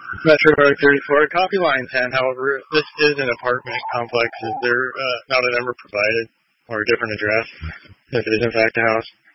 Metro North 34, copy line 10. However, this is an apartment complex. Is there not a number provided or a different address if it is in fact a house?